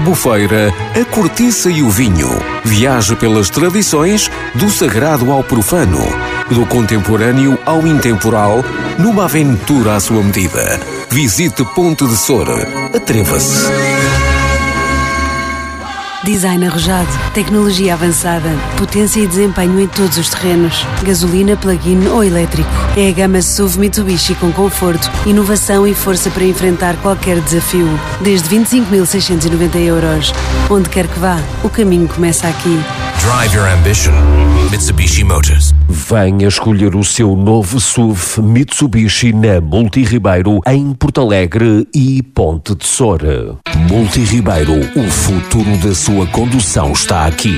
Albufeira, a cortiça e o vinho. Viaje pelas tradições, do sagrado ao profano, do contemporâneo ao intemporal, numa aventura à sua medida. Visite Ponte de Sora. Atreva-se. Design arrojado, tecnologia avançada, potência e desempenho em todos os terrenos. Gasolina, plug-in ou elétrico. É a gama SUV Mitsubishi com conforto, inovação e força para enfrentar qualquer desafio. Desde 25.690 €. Onde quer que vá, o caminho começa aqui. Drive your ambition. Mitsubishi Motors. Venha escolher o seu novo SUV Mitsubishi na Multi Ribeiro, em Porto Alegre e Ponte de Sora. Multi Ribeiro, o futuro da sua condução está aqui.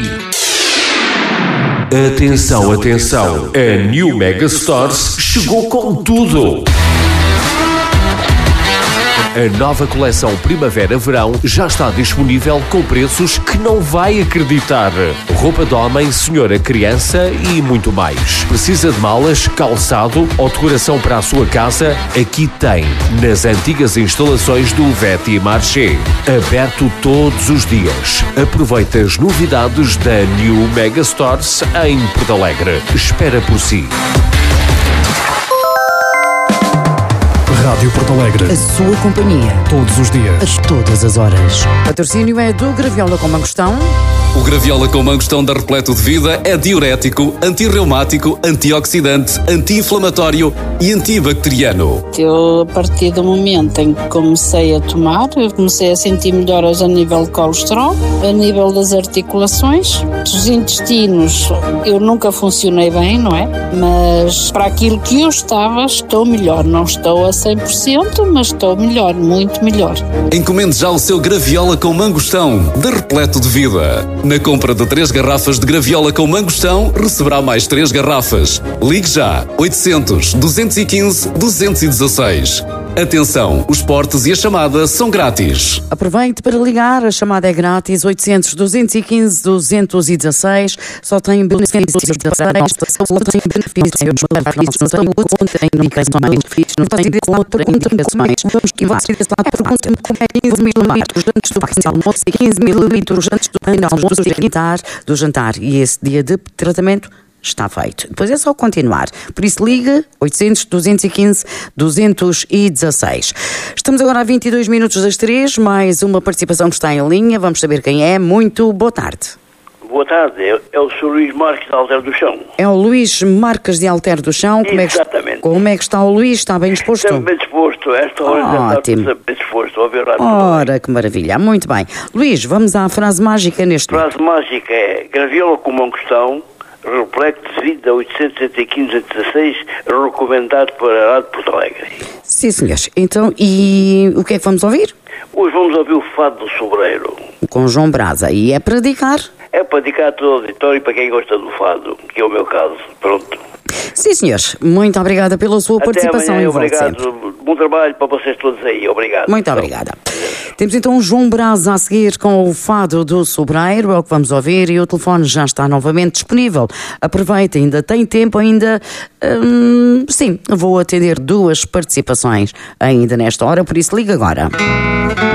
Atenção, atenção! A New Mega Stores chegou com tudo! A nova coleção Primavera-Verão já está disponível com preços que não vai acreditar. Roupa de homem, senhora, criança e muito mais. Precisa de malas, calçado ou decoração para a sua casa? Aqui tem, nas antigas instalações do Veti Marché. Aberto todos os dias. Aproveita as novidades da New Mega Stores em Porto Alegre. Espera por si. Rádio Porto Alegre. A sua companhia. Todos os dias. A todas as horas. O patrocínio é do Graviola com Mangostão. O Graviola com Mangostão da Repleto de Vida é diurético, antirreumático, antioxidante, anti-inflamatório e antibacteriano. Eu, a partir do momento em que comecei a tomar, eu comecei a sentir melhoras a nível de colesterol, a nível das articulações, dos intestinos. Eu nunca funcionei bem, não é? Mas para aquilo que eu estava, estou melhor. Não estou a 100%, mas estou melhor, muito melhor. Encomende já o seu Graviola com Mangostão da Repleto de Vida. Na compra de 3 garrafas de Graviola com Mangostão, receberá mais 3 garrafas. Ligue já, 800-215-216. Atenção, os portes e a chamada são grátis. Aproveite para ligar, a chamada é grátis, 800-215-216. Só tem benefícios de pergunta-me como é 15 mil litros antes do pequeno almoço e 15 mil litros antes do pequeno almoço do jantar. E esse dia de tratamento está feito. Depois é só continuar. Por isso liga 800-215-216. Estamos agora a 22 minutos das 3, mais uma participação que está em linha. Vamos saber quem é. Muito boa tarde. Boa tarde, é o Sr. Luís Marques de Alter do Chão. É o Luís Marques de Alter do Chão. Exatamente. Como é que está o Luís? Está bem disposto? Sempre bem disposto. Esta hora já está sempre bem disposto. Ora, que maravilha. Muito bem. Luís, vamos à frase mágica neste momento. A frase mágica é: Graviola com Mangostão, repleto de vida, 815-16, recomendado para a Rádio Porto Alegre. Sim, senhores. Então, e o que é que vamos ouvir? Hoje vamos ouvir o Fado do Sobreiro. Com João Brasa. E é para dedicar? É para dedicar a todo o auditório e para quem gosta do fado, que é o meu caso. Pronto. Sim, senhores. Muito obrigada pela sua participação. Até amanhã, obrigado. Bom trabalho para vocês todos aí. Obrigado. Muito obrigada. Temos então o João Brasa a seguir com o Fado do Sobreiro, é o que vamos ouvir, e o telefone já está novamente disponível. Aproveita, ainda tem tempo, sim, vou atender 2 participações ainda nesta hora, por isso liga agora.